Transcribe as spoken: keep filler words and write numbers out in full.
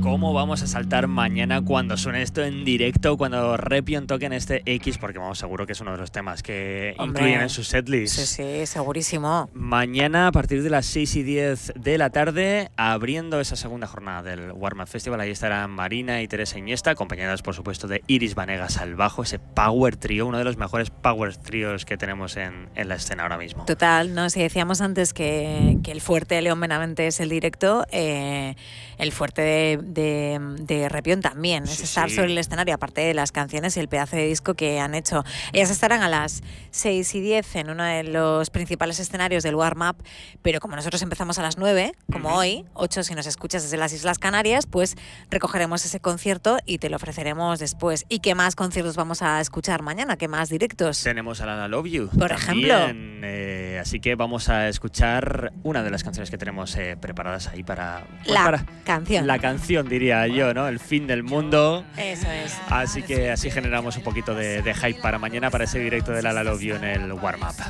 cómo vamos a saltar mañana cuando suene esto en directo, cuando Repion toquen este X, porque vamos, seguro que es uno de los temas que Hombre, incluyen en su setlist. Sí, sí, segurísimo. Mañana a partir de las seis y diez de la tarde, abriendo esa segunda jornada del Warm Up Festival, ahí estarán Marina y Teresa Iniesta, acompañadas por supuesto de Iris Vanegas al bajo, ese power trio, uno de los mejores power trios que tenemos en, en la escena ahora mismo. Total, no, si decíamos antes que, que el fuerte de León Benavente es el directo, eh, el fuerte de, de, de Repion también, Sí, es estar sí. sobre el escenario, aparte de las canciones y el pedazo de disco que han hecho. Ellas estarán a las seis y diez en uno de los principales escenarios del Warm Up, pero como nosotros empezamos a las nueve, como Uh-huh. hoy, ocho si nos escuchas desde las Islas Canarias, pues recogeremos ese concierto y te lo ofreceremos después. ¿Y qué más conciertos vamos a escuchar mañana? ¿Qué más directos? Tenemos a Lana Love You Por también, ejemplo. eh, así que vamos a escuchar una de las canciones que tenemos eh, preparadas ahí para, pues La para canción. la canción, diría yo, ¿no? El fin del mundo. Eso es. Así que así generamos un poquito de, de hype para mañana, para ese directo de Lana Love You en el Warm Up.